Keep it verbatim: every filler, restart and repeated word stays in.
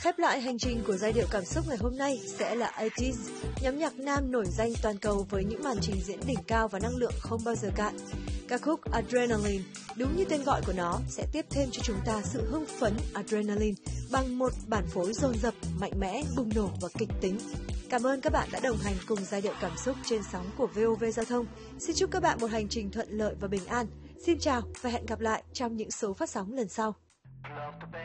Khép lại hành trình của giai điệu cảm xúc ngày hôm nay sẽ là eighties, nhóm nhạc nam nổi danh toàn cầu với những màn trình diễn đỉnh cao và năng lượng không bao giờ cạn. Ca khúc Adrenaline, đúng như tên gọi của nó, sẽ tiếp thêm cho chúng ta sự hưng phấn adrenaline bằng một bản phối dồn dập, mạnh mẽ, bùng nổ và kịch tính. Cảm ơn các bạn đã đồng hành cùng giai điệu cảm xúc trên sóng của vê o vê Giao thông. Xin chúc các bạn một hành trình thuận lợi và bình an. Xin chào và hẹn gặp lại trong những số phát sóng lần sau.